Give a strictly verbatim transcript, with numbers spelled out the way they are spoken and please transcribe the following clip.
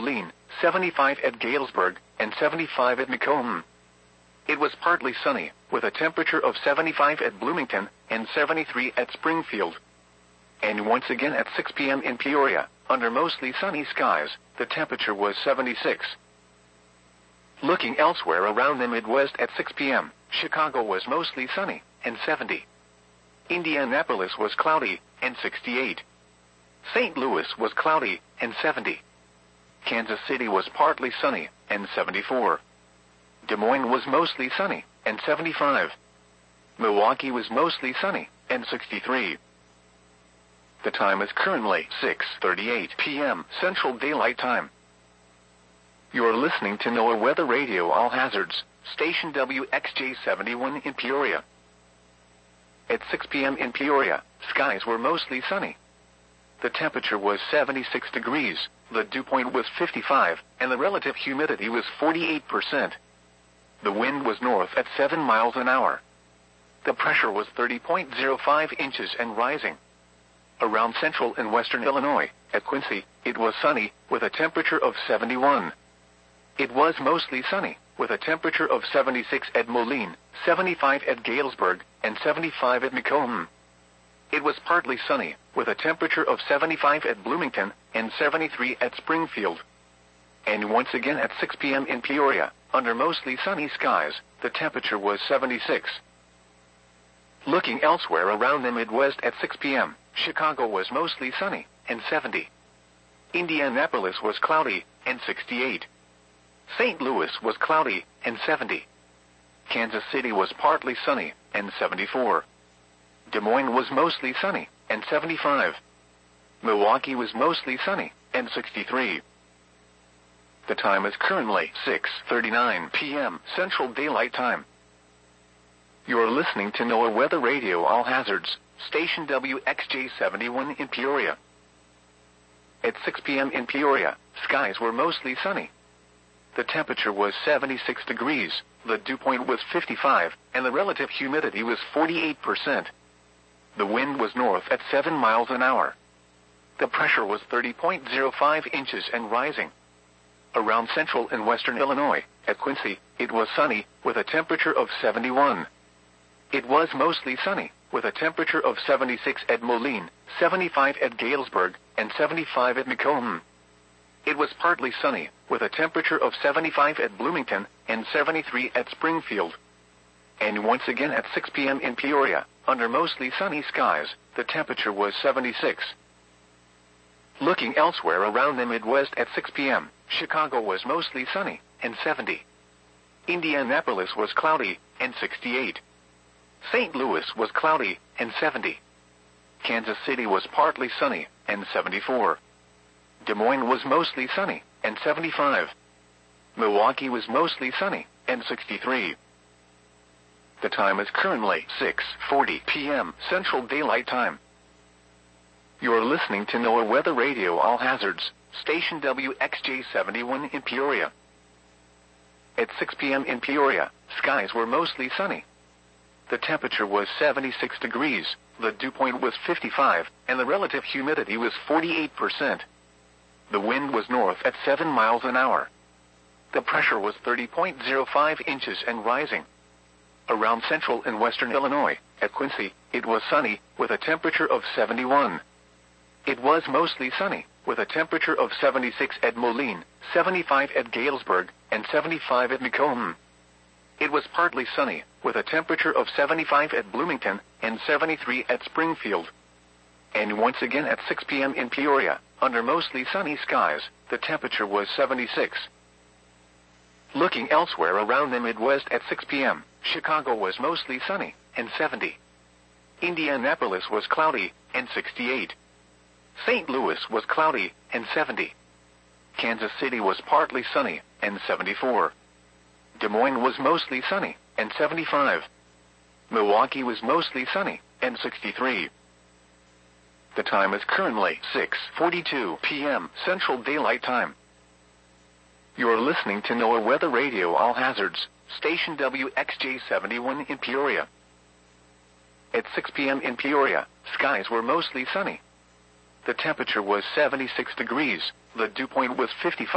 Moline, seventy-five at Galesburg, and seventy-five at Macomb. It was partly sunny, with a temperature of seventy-five at Bloomington and seventy-three at Springfield. And once again at six p m in Peoria, under mostly sunny skies, the temperature was seventy-six. Looking elsewhere around the Midwest at six p m, Chicago was mostly sunny, and seventy. Indianapolis was cloudy, and sixty-eight. Saint Louis was cloudy, and seventy. Kansas City was partly sunny, and seventy-four. Des Moines was mostly sunny, and seventy-five. Milwaukee was mostly sunny, and sixty-three. The time is currently six thirty-eight p m Central Daylight Time. You are listening to NOAA Weather Radio All Hazards, station W X J seventy-one in Peoria. At six p m in Peoria, skies were mostly sunny. The temperature was seventy-six degrees, the dew point was fifty-five, and the relative humidity was forty-eight percent. The wind was north at seven miles an hour. The pressure was thirty point zero five inches and rising. Around central and western Illinois, at Quincy, it was sunny, with a temperature of seventy-one. It was mostly sunny, with a temperature of seventy-six at Moline, seventy-five at Galesburg, and seventy-five at Macomb. It was partly sunny, with a temperature of seventy-five at Bloomington and seventy-three at Springfield. And once again at six p m in Peoria, under mostly sunny skies, the temperature was seventy-six. Looking elsewhere around the Midwest at six p m, Chicago was mostly sunny, and seventy. Indianapolis was cloudy, and sixty-eight. Saint Louis was cloudy, and seventy. Kansas City was partly sunny, and seventy-four. Des Moines was mostly sunny, and seventy-five. Milwaukee was mostly sunny, and sixty-three. The time is currently six thirty-nine p m Central Daylight Time. You are listening to NOAA Weather Radio All Hazards, station W X J seventy-one in Peoria. At six p m in Peoria, skies were mostly sunny. The temperature was seventy-six degrees, the dew point was fifty-five, and the relative humidity was forty-eight percent. The wind was north at seven miles an hour. The pressure was thirty point zero five inches and rising. Around central and western Illinois, at Quincy, it was sunny, with a temperature of seventy-one. It was mostly sunny, with a temperature of seventy-six at Moline, seventy-five at Galesburg, and seventy-five at Macomb. It was partly sunny, with a temperature of seventy-five at Bloomington and seventy-three at Springfield. And once again at six p m in Peoria, under mostly sunny skies, the temperature was seventy-six. Looking elsewhere around the Midwest at six p m, Chicago was mostly sunny, and seventy. Indianapolis was cloudy, and sixty-eight. Saint Louis was cloudy, and seventy. Kansas City was partly sunny, and seventy-four. Des Moines was mostly sunny, and seventy-five. Milwaukee was mostly sunny, and sixty-three. The time is currently six forty p m Central Daylight Time. You are listening to NOAA Weather Radio All Hazards, station W X J seventy-one in Peoria. At six p m in Peoria, skies were mostly sunny. The temperature was seventy-six degrees, the dew point was fifty-five, and the relative humidity was forty-eight percent. The wind was north at seven miles an hour. The pressure was thirty point zero five inches and rising. Around central and western Illinois, at Quincy, it was sunny, with a temperature of seventy-one. It was mostly sunny, with a temperature of seventy-six at Moline, seventy-five at Galesburg, and seventy-five at Macomb. It was partly sunny, with a temperature of seventy-five at Bloomington and seventy-three at Springfield. And once again at six p m in Peoria, under mostly sunny skies, the temperature was seventy-six. Looking elsewhere around the Midwest at six p m, Chicago was mostly sunny, and seventy. Indianapolis was cloudy, and sixty-eight. Saint Louis was cloudy, and seventy. Kansas City was partly sunny, and seventy-four. Des Moines was mostly sunny, and seventy-five. Milwaukee was mostly sunny, and sixty-three. The time is currently six forty-two p m Central Daylight Time. You are listening to NOAA Weather Radio All Hazards, station W X J seventy-one in Peoria. At six p m in Peoria, skies were mostly sunny. The temperature was seventy-six degrees, the dew point was fifty-five.